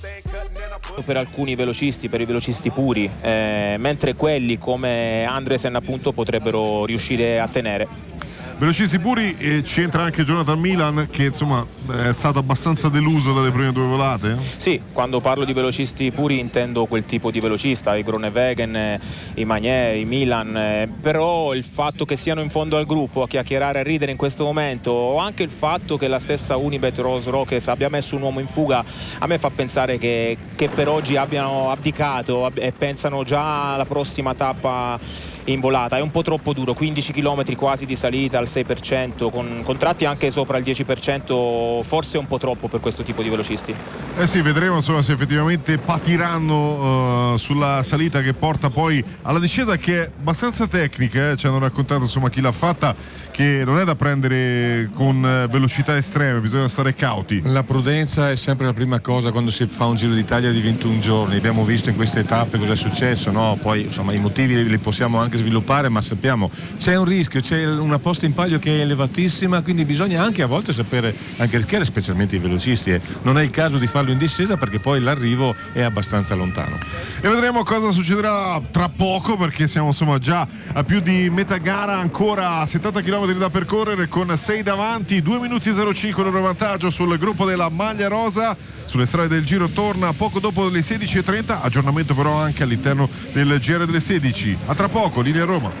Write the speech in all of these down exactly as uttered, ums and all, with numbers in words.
Per alcuni velocisti, per i velocisti puri, eh, mentre quelli come Andresen appunto potrebbero riuscire a tenere. Velocisti puri, e ci entra anche Jonathan Milan, che insomma è stato abbastanza deluso dalle prime due volate. Sì, quando parlo di velocisti puri intendo quel tipo di velocista, i Groenewegen, i Magnier, i Milan, eh, però il fatto che siano in fondo al gruppo a chiacchierare, a ridere in questo momento, o anche il fatto che la stessa Unibet Rose Rockets abbia messo un uomo in fuga, a me fa pensare che, che per oggi abbiano abdicato ab- e pensano già alla prossima tappa in volata. È un po' troppo duro, quindici chilometri quasi di salita al sei per cento, con contratti anche sopra il dieci per cento, forse è un po' troppo per questo tipo di velocisti. Eh sì, vedremo insomma se effettivamente patiranno uh, sulla salita che porta poi alla discesa, che è abbastanza tecnica, eh? Ci hanno raccontato insomma chi l'ha fatta, che non è da prendere con velocità estreme, bisogna stare cauti. La prudenza è sempre la prima cosa quando si fa un Giro d'Italia di ventuno giorni. Abbiamo visto in queste tappe cosa è successo, no? Poi insomma i motivi li possiamo anche sviluppare, ma sappiamo c'è un rischio, c'è una posta in palio che è elevatissima, quindi bisogna anche a volte sapere anche rischiare, specialmente i velocisti, eh. Non è il caso di farlo in discesa perché poi l'arrivo è abbastanza lontano. E vedremo cosa succederà tra poco, perché siamo insomma già a più di metà gara, ancora settanta chilometri da percorrere con sei davanti, due minuti e zero cinque loro vantaggio sul gruppo della maglia rosa. Sulle strade del Giro torna poco dopo le sedici e trenta, aggiornamento però anche all'interno del G R delle sedici. A tra poco, linea Roma.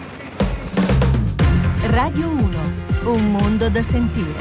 Radio uno, un mondo da sentire.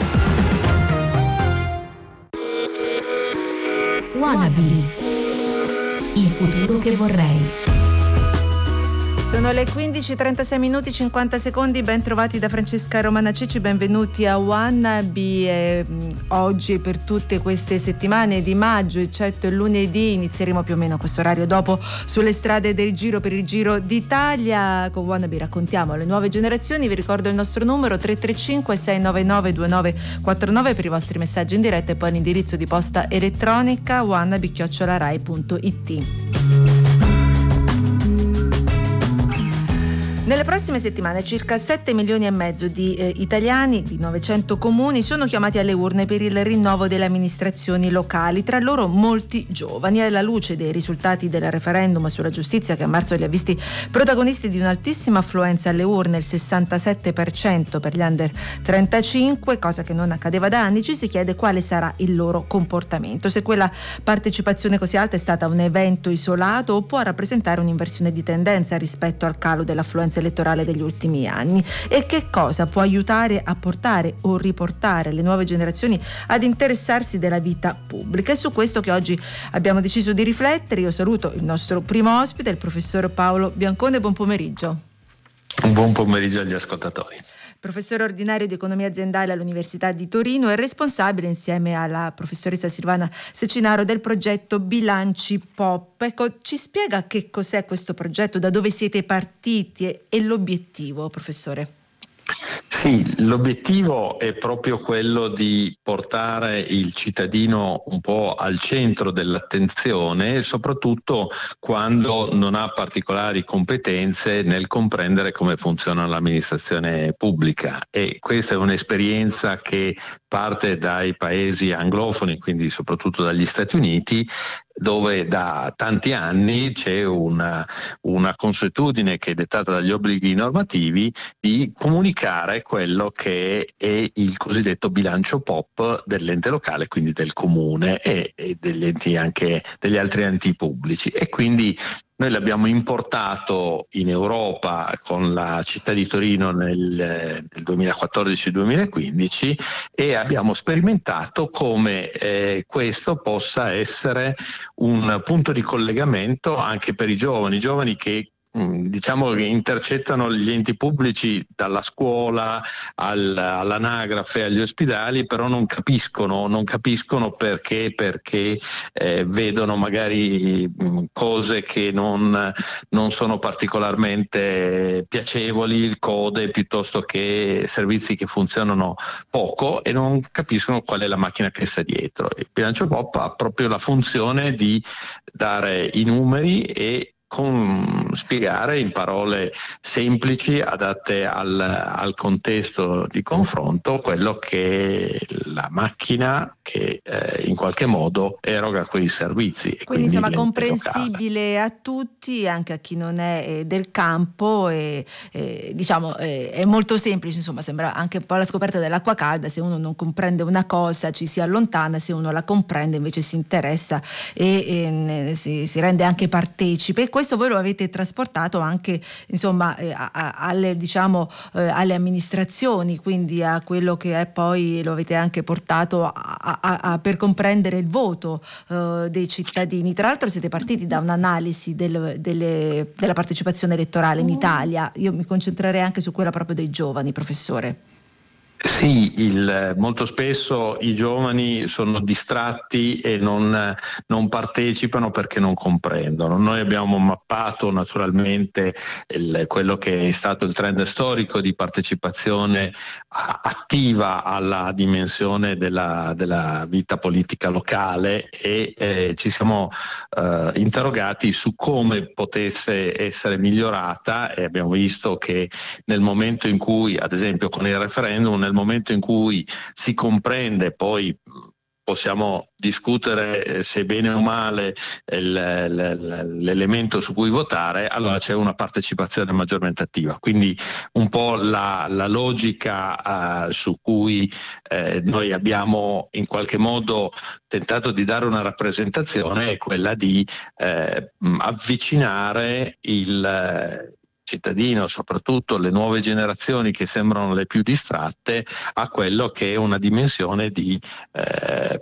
Wannabe, il futuro che vorrei. Sono le quindici e trentasei minuti cinquanta secondi, ben trovati da Francesca Romana Cicci, benvenuti a Wannabe. Eh, oggi e per tutte queste settimane di maggio, eccetto il lunedì, inizieremo più o meno a questo orario dopo sulle strade del Giro per il Giro d'Italia. Con Wannabe raccontiamo alle nuove generazioni. Vi ricordo il nostro numero tre tre cinque sei nove nove due nove quattro nove per i vostri messaggi in diretta, e poi l'indirizzo di posta elettronica wannabe chiocciola rai punto it. Nelle prossime settimane circa sette milioni e mezzo di eh, italiani di novecento comuni sono chiamati alle urne per il rinnovo delle amministrazioni locali, tra loro molti giovani. Alla luce dei risultati del referendum sulla giustizia, che a marzo li ha visti protagonisti di un'altissima affluenza alle urne, il sessantasette per cento per gli under trentacinque, cosa che non accadeva da anni, ci si chiede quale sarà il loro comportamento, se quella partecipazione così alta è stata un evento isolato o può rappresentare un'inversione di tendenza rispetto al calo dell'affluenza elettorale degli ultimi anni, e che cosa può aiutare a portare o riportare le nuove generazioni ad interessarsi della vita pubblica. È su questo che oggi abbiamo deciso di riflettere. Io saluto il nostro primo ospite, il professor Paolo Biancone. Buon pomeriggio. Un buon pomeriggio agli ascoltatori. Professore ordinario di economia aziendale all'Università di Torino e responsabile, insieme alla professoressa Silvana Secinaro, del progetto Bilanci Pop. Ecco, ci spiega che cos'è questo progetto, da dove siete partiti e, e l'obiettivo, professore? Sì, l'obiettivo è proprio quello di portare il cittadino un po' al centro dell'attenzione, soprattutto quando non ha particolari competenze nel comprendere come funziona l'amministrazione pubblica, e questa è un'esperienza che parte dai paesi anglofoni, quindi soprattutto dagli Stati Uniti, dove da tanti anni c'è una, una consuetudine che è dettata dagli obblighi normativi di comunicare quello che è il cosiddetto bilancio pop dell'ente locale, quindi del comune e, e degli enti anche degli altri enti pubblici. E quindi noi l'abbiamo importato in Europa con la città di Torino nel, nel duemilaquattordici duemilaquindici e abbiamo sperimentato come eh, questo possa essere un punto di collegamento anche per i giovani, giovani che diciamo che intercettano gli enti pubblici dalla scuola al, all'anagrafe, agli ospedali, però non capiscono, non capiscono perché, perché eh, vedono magari cose che non, non sono particolarmente piacevoli, il code piuttosto che servizi che funzionano poco, e non capiscono qual è la macchina che sta dietro. Il bilancio pop ha proprio la funzione di dare i numeri e con spiegare in parole semplici, adatte al, al contesto di confronto, quello che è la macchina che eh, in qualche modo eroga quei servizi. E quindi, quindi insomma, l'ente comprensibile locale a tutti, anche a chi non è eh, del campo, e eh, diciamo eh, è molto semplice, insomma, sembra anche un po' la scoperta dell'acqua calda. Se uno non comprende una cosa ci si allontana, se uno la comprende invece si interessa e, e si, si rende anche partecipe. E questo voi lo avete trasportato anche, insomma, eh, a, a, alle, diciamo, eh, alle amministrazioni, quindi a quello che è poi, lo avete anche portato a, a, a, per comprendere il voto eh, dei cittadini. Tra l'altro siete partiti da un'analisi del, delle, della partecipazione elettorale in Italia. Io mi concentrerei anche su quella proprio dei giovani, professore. Sì, il, molto spesso i giovani sono distratti e non, non partecipano perché non comprendono. Noi abbiamo mappato naturalmente il, quello che è stato il trend storico di partecipazione attiva alla dimensione della, della vita politica locale e eh, ci siamo eh, interrogati su come potesse essere migliorata, e abbiamo visto che nel momento in cui, ad esempio con il referendum, nel momento in cui si comprende, poi possiamo discutere se bene o male il, l'elemento su cui votare, allora c'è una partecipazione maggiormente attiva. Quindi un po' la, la logica uh, su cui eh, noi abbiamo in qualche modo tentato di dare una rappresentazione è quella di eh, avvicinare il cittadino, soprattutto le nuove generazioni che sembrano le più distratte, a quello che è una dimensione di, eh,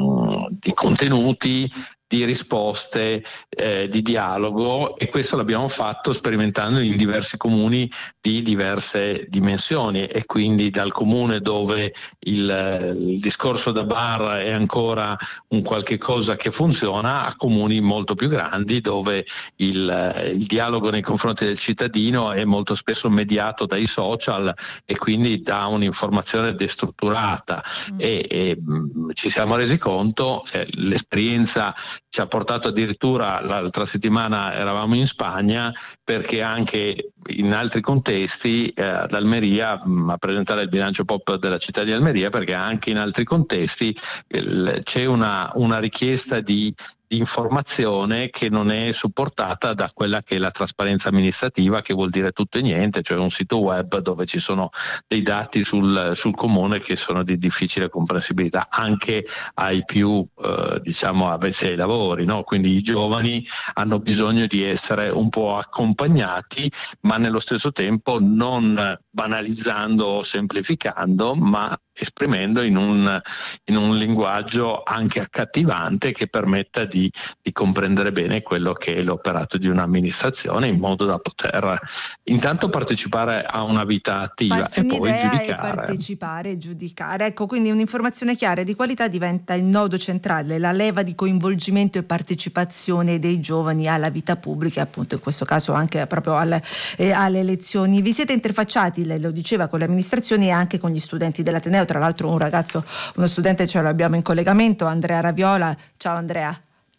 di contenuti, di risposte, eh, di dialogo, e questo l'abbiamo fatto sperimentando in diversi comuni di diverse dimensioni, e quindi dal comune dove il, il discorso da bar è ancora un qualche cosa che funziona, a comuni molto più grandi dove il, il dialogo nei confronti del cittadino è molto spesso mediato dai social e quindi da un'informazione destrutturata. Mm. E, e mh, ci siamo resi conto, eh, l'esperienza ci ha portato addirittura, l'altra settimana eravamo in Spagna, perché anche in altri contesti eh, ad Almeria, mh, a presentare il bilancio pop della città di Almeria, perché anche in altri contesti il, c'è una, una richiesta di di informazione che non è supportata da quella che è la trasparenza amministrativa, che vuol dire tutto e niente, cioè un sito web dove ci sono dei dati sul, sul comune che sono di difficile comprensibilità anche ai più eh, diciamo avvezzi ai lavori, no? Quindi i giovani hanno bisogno di essere un po' accompagnati, ma nello stesso tempo non banalizzando o semplificando, ma esprimendo in un, in un linguaggio anche accattivante che permetta di, di comprendere bene quello che è l'operato di un'amministrazione, in modo da poter intanto partecipare a una vita attiva farsi e poi giudicare. E partecipare e giudicare. Ecco, quindi un'informazione chiara e di qualità diventa il nodo centrale, la leva di coinvolgimento e partecipazione dei giovani alla vita pubblica, appunto in questo caso anche proprio alle, eh, alle elezioni. Vi siete interfacciati, lei lo diceva, con le amministrazioni e anche con gli studenti dell'Ateneo. Tra l'altro un ragazzo, uno studente ce l'abbiamo in collegamento, Andrea Raviola. Ciao Andrea.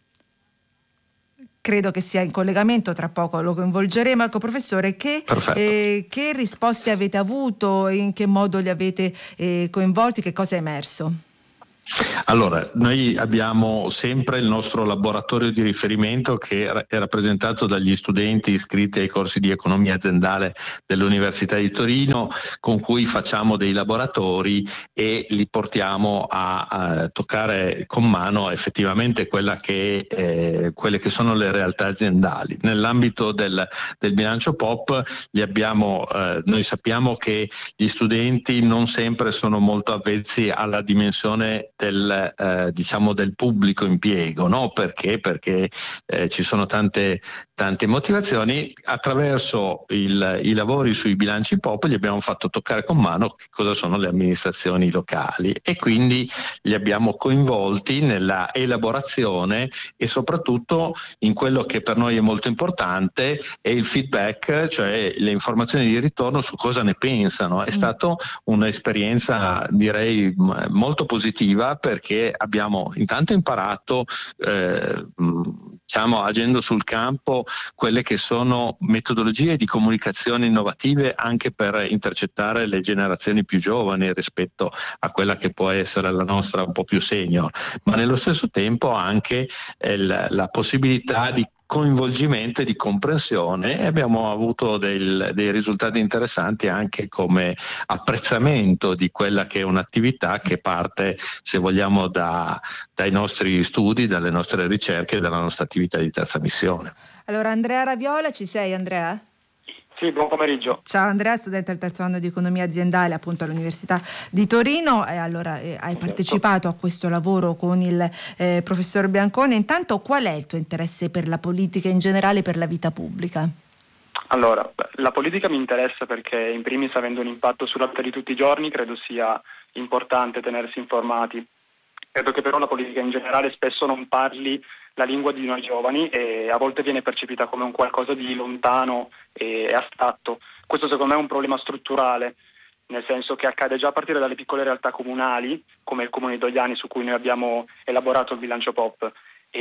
Credo che sia in collegamento, tra poco lo coinvolgeremo. Ecco professore, che, eh, che risposte avete avuto, in che modo li avete eh, coinvolti, che cosa è emerso? Allora, noi abbiamo sempre il nostro laboratorio di riferimento che è rappresentato dagli studenti iscritti ai corsi di economia aziendale dell'Università di Torino, con cui facciamo dei laboratori e li portiamo a, a toccare con mano effettivamente quella che, eh, quelle che sono le realtà aziendali. Nell'ambito del, del bilancio pop li abbiamo, eh, noi sappiamo che gli studenti non sempre sono molto avvezzi alla dimensione del, eh, diciamo del pubblico impiego, no? Perché? Perché eh, ci sono tante, tante motivazioni. Attraverso il, i lavori sui bilanci pop gli abbiamo fatto toccare con mano che cosa sono le amministrazioni locali e quindi li abbiamo coinvolti nella elaborazione e soprattutto in quello che per noi è molto importante è il feedback, cioè le informazioni di ritorno su cosa ne pensano. È stata un'esperienza direi molto positiva, perché abbiamo intanto imparato eh, diciamo, agendo sul campo quelle che sono metodologie di comunicazione innovative anche per intercettare le generazioni più giovani rispetto a quella che può essere la nostra un po' più senior, ma nello stesso tempo anche eh, la, la possibilità di coinvolgimento e di comprensione, e abbiamo avuto del, dei risultati interessanti anche come apprezzamento di quella che è un'attività che parte, se vogliamo, da, dai nostri studi, dalle nostre ricerche e dalla nostra attività di terza missione. Allora, Andrea Raviola, ci sei, Andrea? Sì, buon pomeriggio. Ciao Andrea, studente al terzo anno di economia aziendale appunto all'Università di Torino, e allora eh, hai partecipato a questo lavoro con il eh, professor Biancone. Intanto, qual è il tuo interesse per la politica in generale, per la vita pubblica? Allora, la politica mi interessa perché in primis, avendo un impatto sulla vita di tutti i giorni, credo sia importante tenersi informati. Credo che però la politica in generale spesso non parli la lingua di noi giovani e a volte viene percepita come un qualcosa di lontano e astratto. Questo secondo me è un problema strutturale, nel senso che accade già a partire dalle piccole realtà comunali, come il comune di Dogliani, su cui noi abbiamo elaborato il bilancio P O P.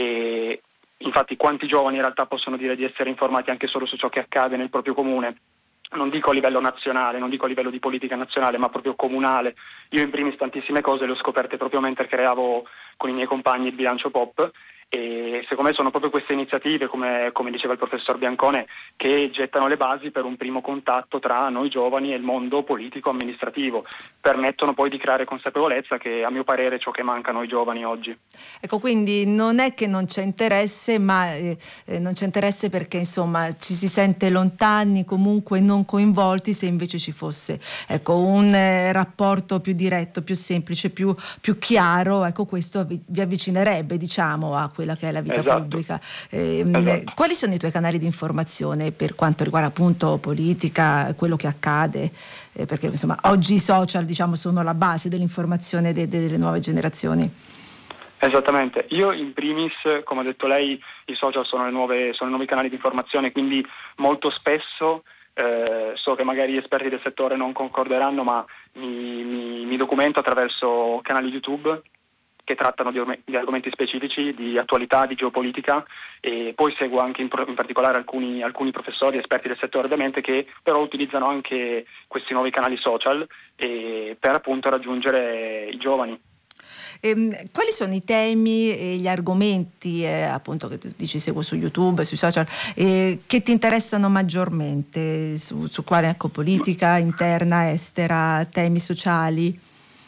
E infatti quanti giovani in realtà possono dire di essere informati anche solo su ciò che accade nel proprio comune? Non dico a livello nazionale, non dico a livello di politica nazionale, ma proprio comunale. Io in primis tantissime cose le ho scoperte proprio mentre creavo con i miei compagni il bilancio P O P, e secondo me sono proprio queste iniziative, come, come diceva il professor Biancone, che gettano le basi per un primo contatto tra noi giovani e il mondo politico amministrativo, permettono poi di creare consapevolezza, che a mio parere è ciò che manca a noi giovani oggi. Ecco, quindi non è che non c'è interesse, ma eh, non c'è interesse perché insomma ci si sente lontani, comunque non coinvolti. Se invece ci fosse ecco un eh, rapporto più diretto, più semplice, più, più chiaro, ecco, questo vi, vi avvicinerebbe, diciamo, a quella che è la vita esatto. pubblica. Eh, esatto. Quali sono i tuoi canali di informazione per quanto riguarda appunto politica, quello che accade? Eh, perché insomma oggi i social, diciamo, sono la base dell'informazione de- de- delle nuove generazioni. Esattamente, io in primis, come ha detto lei, i social sono le nuove, sono i nuovi canali di informazione, quindi molto spesso eh, so che magari gli esperti del settore non concorderanno, ma mi, mi, mi documento attraverso canali YouTube che trattano di, di argomenti specifici, di attualità, di geopolitica, e poi seguo anche in, pro, in particolare alcuni, alcuni professori, esperti del settore ovviamente, che però utilizzano anche questi nuovi canali social e per appunto raggiungere i giovani. Ehm, quali sono i temi e gli argomenti eh, appunto che tu dici seguo su YouTube, sui social, eh, che ti interessano maggiormente, su, su quale, ecco, politica interna, estera, temi sociali?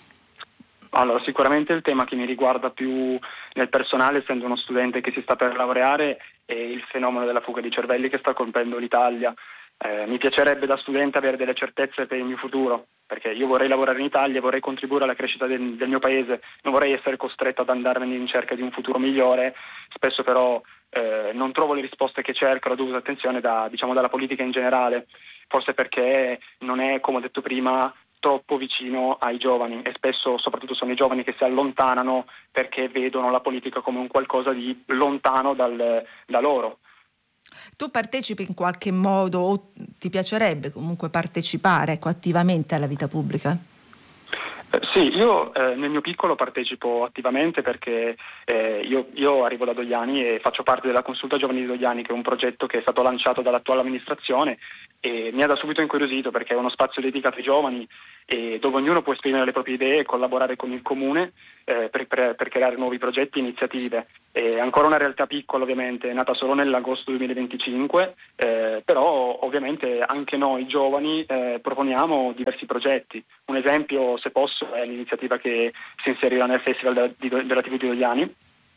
Allora, sicuramente il tema che mi riguarda più nel personale, essendo uno studente che si sta per laureare, è il fenomeno della fuga di cervelli che sta colpendo l'Italia. Eh, mi piacerebbe da studente avere delle certezze per il mio futuro, perché io vorrei lavorare in Italia, vorrei contribuire alla crescita del, del mio paese, non vorrei essere costretto ad andarmene in cerca di un futuro migliore. Spesso però eh, non trovo le risposte che cerco, la dovuta attenzione da, diciamo, dalla politica in generale, forse perché non è, come ho detto prima, troppo vicino ai giovani, e spesso soprattutto sono i giovani che si allontanano perché vedono la politica come un qualcosa di lontano dal, da loro. Tu partecipi in qualche modo, o ti piacerebbe comunque partecipare, ecco, attivamente alla vita pubblica? Eh, sì, io eh, nel mio piccolo partecipo attivamente perché eh, io, io arrivo da Dogliani e faccio parte della Consulta Giovani di Dogliani, che è un progetto che è stato lanciato dall'attuale amministrazione, e mi ha da subito incuriosito perché è uno spazio dedicato ai giovani e dove ognuno può esprimere le proprie idee e collaborare con il comune eh, per, per, per creare nuovi progetti e iniziative. È ancora una realtà piccola, ovviamente, è nata solo nell'agosto duemilaventicinque, eh, però ovviamente anche noi giovani eh, proponiamo diversi progetti. Un esempio, se posso, è l'iniziativa che si inserirà nel Festival della, di, della tivù di Dogliani,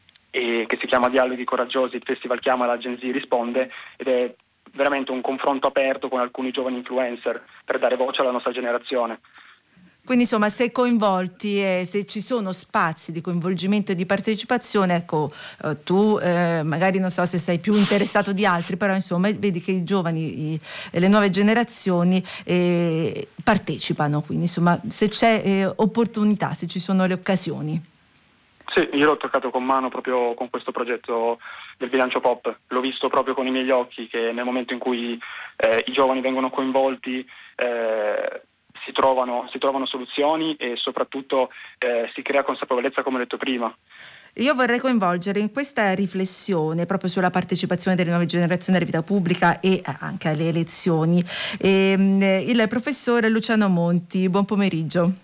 e che si chiama Dialoghi Coraggiosi. Il festival chiama, la Gen Z risponde, ed è veramente un confronto aperto con alcuni giovani influencer per dare voce alla nostra generazione. Quindi insomma, se coinvolti e se ci sono spazi di coinvolgimento e di partecipazione, ecco, eh, tu eh, magari non so se sei più interessato di altri, però insomma vedi che i giovani e le nuove generazioni eh, partecipano, quindi insomma se c'è eh, opportunità, se ci sono le occasioni. Sì, io l'ho toccato con mano proprio con questo progetto del bilancio P O P, l'ho visto proprio con i miei occhi che nel momento in cui eh, i giovani vengono coinvolti eh, si trovano, si trovano soluzioni e soprattutto eh, si crea consapevolezza, come ho detto prima. Io vorrei coinvolgere in questa riflessione proprio sulla partecipazione delle nuove generazioni alla vita pubblica e anche alle elezioni e, il professore Luciano Monti. Buon pomeriggio.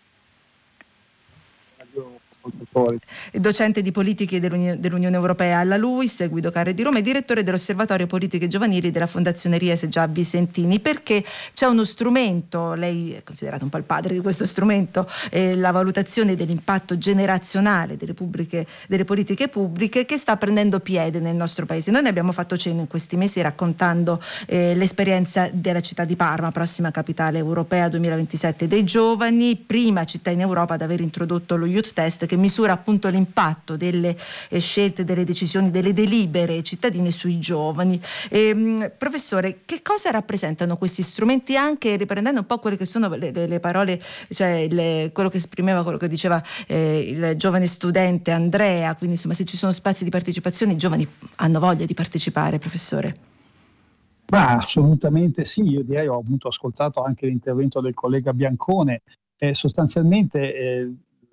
Docente di politiche dell'Uni- dell'Unione Europea alla LUISS, Guido Carre di Roma, e direttore dell'Osservatorio Politiche Giovanili della Fondazione Riese Giabbi Sentini. Perché c'è uno strumento, lei è considerato un po' il padre di questo strumento, eh, la valutazione dell'impatto generazionale delle, pubbliche, delle politiche pubbliche, che sta prendendo piede nel nostro paese. Noi ne abbiamo fatto cenno in questi mesi raccontando eh, l'esperienza della città di Parma, prossima capitale europea duemilaventisette dei giovani, prima città in Europa ad aver introdotto lo Youth Test, che misura appunto l'impatto delle eh, scelte, delle decisioni, delle delibere cittadine sui giovani. E, professore, che cosa rappresentano questi strumenti, anche riprendendo un po' quelle che sono le, le, le parole, cioè le, quello che esprimeva, quello che diceva eh, il giovane studente Andrea, quindi insomma se ci sono spazi di partecipazione i giovani hanno voglia di partecipare, professore? Ma assolutamente sì, io direi, ho avuto ascoltato anche l'intervento del collega Biancone, eh, sostanzialmente eh,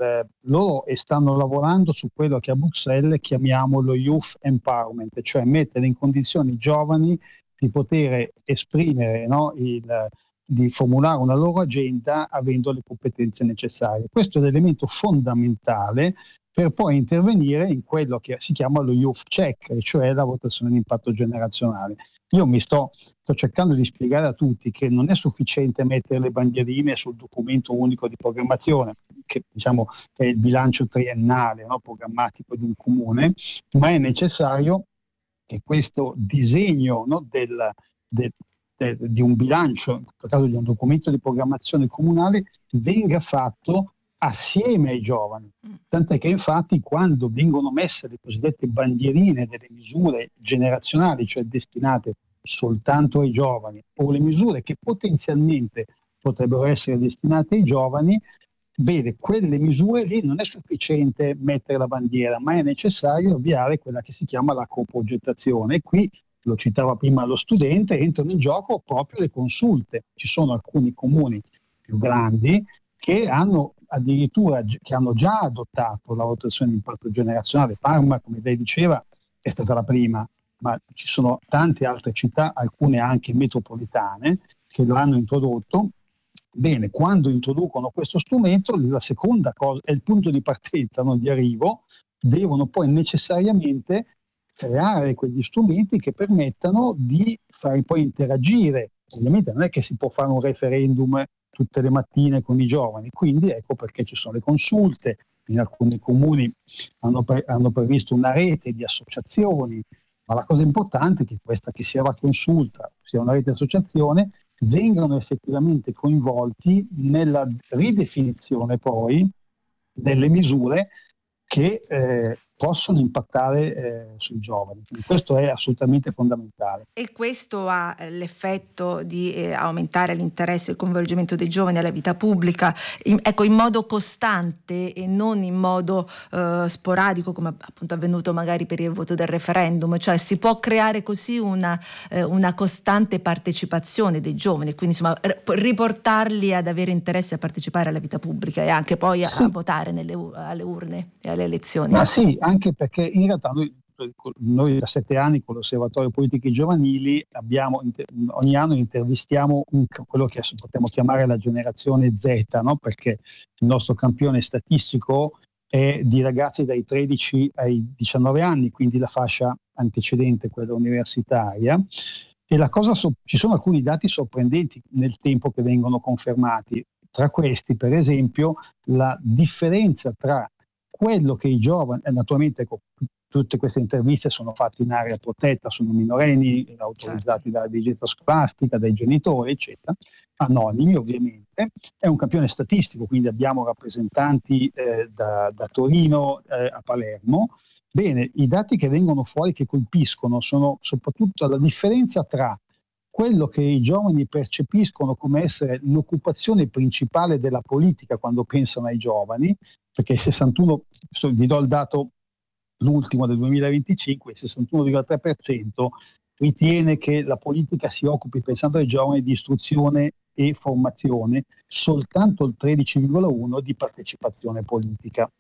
loro stanno lavorando su quello che a Bruxelles chiamiamo lo Youth Empowerment, cioè mettere in condizioni i giovani di poter esprimere, no, il, di formulare una loro agenda avendo le competenze necessarie. Questo è l'elemento fondamentale per poi intervenire in quello che si chiama lo Youth Check, cioè la votazione di impatto generazionale. Io mi sto, sto cercando di spiegare a tutti che non è sufficiente mettere le bandierine sul documento unico di programmazione, che diciamo è il bilancio triennale, no, programmatico di un comune, ma è necessario che questo disegno, no, del, del, del, di un bilancio, in questo caso di un documento di programmazione comunale, venga fatto assieme ai giovani. Tant'è che infatti quando vengono messe le cosiddette bandierine delle misure generazionali, cioè destinate soltanto ai giovani, o le misure che potenzialmente potrebbero essere destinate ai giovani, vede, quelle misure lì non è sufficiente mettere la bandiera, ma è necessario avviare quella che si chiama la coprogettazione. E qui, lo citava prima lo studente, entrano in gioco proprio le consulte. Ci sono alcuni comuni più grandi che hanno addirittura che hanno già adottato la votazione di impatto generazionale. Parma, come lei diceva, è stata la prima, ma ci sono tante altre città, alcune anche metropolitane, che lo hanno introdotto. Bene, quando introducono questo strumento, la seconda cosa è il punto di partenza, non di arrivo, devono poi necessariamente creare quegli strumenti che permettano di far poi interagire. Ovviamente non è che si può fare un referendum tutte le mattine con i giovani, quindi ecco perché ci sono le consulte. In alcuni comuni hanno, pre- hanno previsto una rete di associazioni, ma la cosa importante è che questa, che sia la consulta, sia una rete di associazione, vengano effettivamente coinvolti nella ridefinizione poi delle misure che eh, possono impattare eh, sui giovani. Quindi questo è assolutamente fondamentale. E questo ha l'effetto di eh, aumentare l'interesse e il coinvolgimento dei giovani alla vita pubblica, in, ecco, in modo costante e non in modo eh, sporadico, come appunto avvenuto magari per il voto del referendum. Cioè si può creare così una, eh, una costante partecipazione dei giovani, quindi insomma riportarli ad avere interesse a partecipare alla vita pubblica e anche poi a, sì. a votare nelle, alle urne e alle elezioni. Ma sì, anche perché in realtà noi, noi da sette anni con l'Osservatorio Politiche Giovanili abbiamo, ogni anno intervistiamo un, quello che potremmo chiamare la generazione Z, no? Perché il nostro campione statistico è di ragazzi dai tredici ai diciannove anni, quindi la fascia antecedente, quella universitaria. E la cosa so, ci sono alcuni dati sorprendenti nel tempo che vengono confermati. Tra questi, per esempio, la differenza tra quello che i giovani, eh, naturalmente ecco, tutte queste interviste sono fatte in area protetta, sono minorenni, autorizzati certo. dalla dirigenza scolastica, dai genitori, eccetera, anonimi ovviamente. È un campione statistico, quindi abbiamo rappresentanti eh, da, da Torino eh, a Palermo. Bene, i dati che vengono fuori, che colpiscono, sono soprattutto la differenza tra quello che i giovani percepiscono come essere l'occupazione principale della politica quando pensano ai giovani, perché il sessantuno, vi do il dato l'ultimo del duemilaventicinque, il sessantuno virgola tre per cento ritiene che la politica si occupi, pensando ai giovani, di istruzione e formazione, soltanto il tredici virgola uno di partecipazione politica. Mm.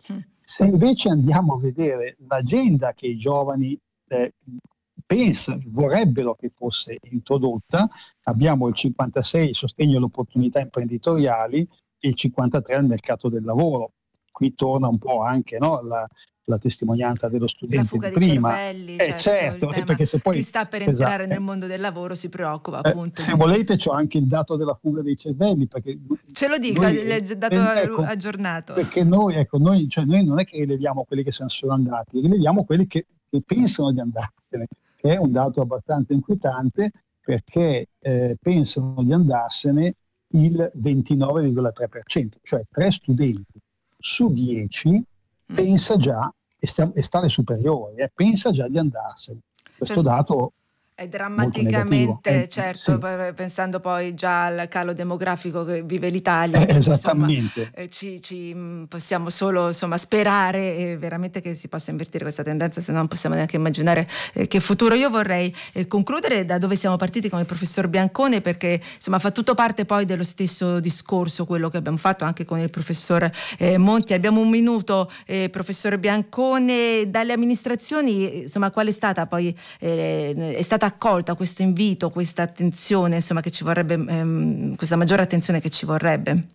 Se invece andiamo a vedere l'agenda che i giovani eh, pensano, vorrebbero che fosse introdotta, abbiamo il cinquantasei, il sostegno alle opportunità imprenditoriali, e il cinquantatré al mercato del lavoro. Qui torna un po' anche, no, la, la testimonianza dello studente la fuga di dei prima. cervelli, eh, certo, certo perché se poi chi sta per entrare esatto, nel mondo del lavoro si preoccupa eh, appunto. Se volete c'ho anche il dato della fuga dei cervelli, perché ce lo dica, noi, il dato eh, ecco, aggiornato. Perché noi, ecco, noi, cioè noi non è che rileviamo quelli che se ne sono andati, rileviamo quelli che, che pensano di andarsene, che è un dato abbastanza inquietante, perché eh, pensano di andarsene il ventinove virgola tre per cento, cioè tre studenti su dieci pensa già, e sta, e sta alle superiori, eh, pensa già di andarsene. Questo Cioè, dato è drammaticamente, eh, certo, sì. Pensando poi già al calo demografico che vive l'Italia, eh, esattamente. Insomma, eh, ci, ci possiamo solo insomma sperare eh, veramente che si possa invertire questa tendenza, se no non possiamo neanche immaginare eh, che futuro. Io vorrei eh, concludere da dove siamo partiti con il professor Biancone, perché insomma fa tutto parte poi dello stesso discorso quello che abbiamo fatto anche con il professor eh, Monti. Abbiamo un minuto, eh, professor Biancone, dalle amministrazioni insomma qual è stata poi eh, è stata accolta questo invito, questa attenzione, insomma, che ci vorrebbe, ehm, questa maggiore attenzione che ci vorrebbe?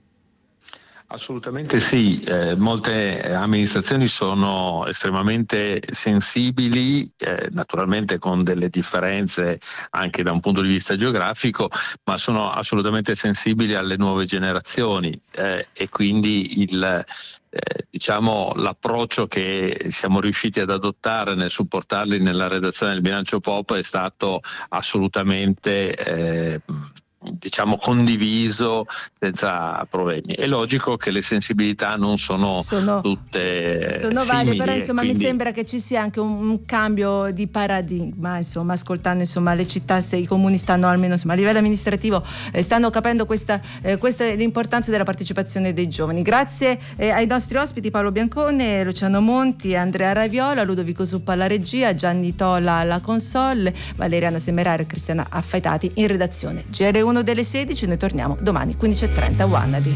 Assolutamente sì, eh, molte amministrazioni sono estremamente sensibili, eh, naturalmente con delle differenze anche da un punto di vista geografico, ma sono assolutamente sensibili alle nuove generazioni eh, e quindi il Eh, diciamo l'approccio che siamo riusciti ad adottare nel supportarli nella redazione del bilancio P O P è stato assolutamente eh, diciamo condiviso senza problemi. È logico che le sensibilità non sono, sono tutte sono simili, varie, però insomma quindi... mi sembra che ci sia anche un, un cambio di paradigma, insomma, ascoltando insomma le città, se i comuni stanno almeno insomma a livello amministrativo eh, stanno capendo questa, eh, questa è l'importanza della partecipazione dei giovani. Grazie eh, ai nostri ospiti Paolo Biancone, Luciano Monti, Andrea Raviola, Ludovico Suppa alla regia, Gianni Tola alla console, Valeriana Semeraro e Cristiana Affaitati in redazione. G R uno delle sedici, noi torniamo domani quindici e trenta. Wannabe.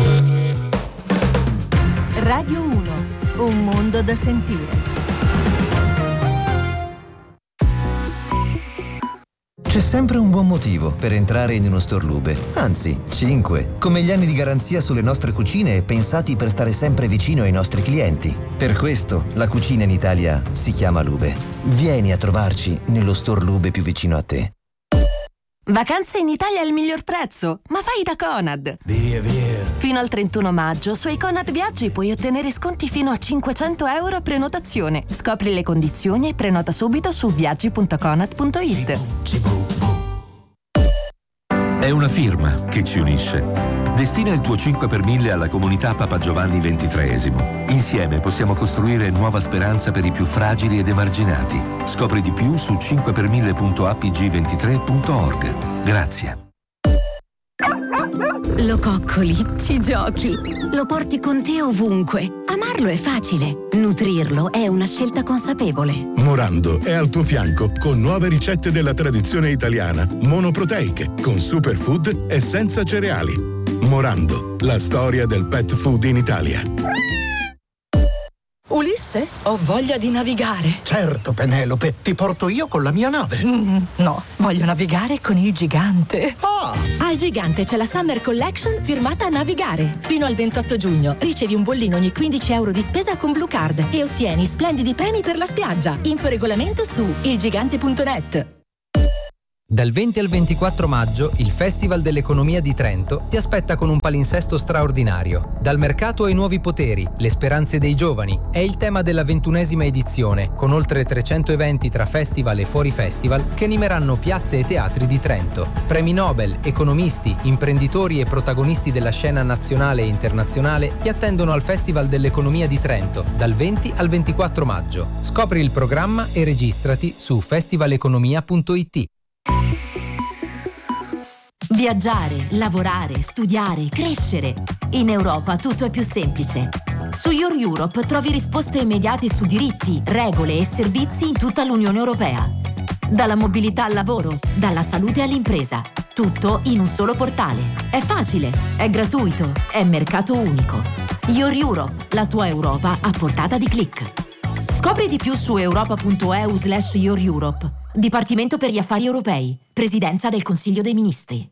Radio uno, un mondo da sentire. C'è sempre un buon motivo per entrare in uno store Lube, anzi cinque, come gli anni di garanzia sulle nostre cucine pensati per stare sempre vicino ai nostri clienti. Per questo la cucina in Italia si chiama Lube. Vieni a trovarci nello store Lube più vicino a te. Vacanze in Italia al miglior prezzo, ma fai da Conad. Via, via. Fino al trentuno maggio su Conad Viaggi puoi ottenere sconti fino a cinquecento euro a prenotazione. Scopri le condizioni e prenota subito su viaggi punto conad punto it. È una firma che ci unisce. Destina il tuo cinque per mille alla comunità Papa Giovanni ventitreesimo. Insieme possiamo costruire nuova speranza per i più fragili ed emarginati. Scopri di più su cinque per mille punto a p g ventitré punto org. Grazie. Lo coccoli, ci giochi, lo porti con te ovunque. Amarlo è facile, nutrirlo è una scelta consapevole. Morando è al tuo fianco con nuove ricette della tradizione italiana, monoproteiche, con superfood e senza cereali. Morando, la storia del pet food in Italia. Ulisse, ho voglia di navigare. Certo, Penelope, ti porto io con la mia nave. Mm, no, voglio navigare con il Gigante. Ah! Al Gigante c'è la Summer Collection firmata a Navigare. Fino al ventotto giugno ricevi un bollino ogni quindici euro di spesa con Blue Card e ottieni splendidi premi per la spiaggia. Info regolamento su il gigante punto net. Dal venti al ventiquattro maggio il Festival dell'Economia di Trento ti aspetta con un palinsesto straordinario. Dal mercato ai nuovi poteri, le speranze dei giovani è il tema della ventunesima edizione, con oltre trecento eventi tra festival e fuori festival che animeranno piazze e teatri di Trento. Premi Nobel, economisti, imprenditori e protagonisti della scena nazionale e internazionale ti attendono al Festival dell'Economia di Trento dal venti al ventiquattro maggio. Scopri il programma e registrati su festivaleconomia punto it. Viaggiare, lavorare, studiare, crescere. In Europa tutto è più semplice. Su Your Europe trovi risposte immediate su diritti, regole e servizi in tutta l'Unione Europea. Dalla mobilità al lavoro, dalla salute all'impresa. Tutto in un solo portale. È facile, è gratuito, è mercato unico. Your Europe, la tua Europa a portata di click. Scopri di più su europa.eu slash Your Europe. Dipartimento per gli affari europei. Presidenza del Consiglio dei Ministri.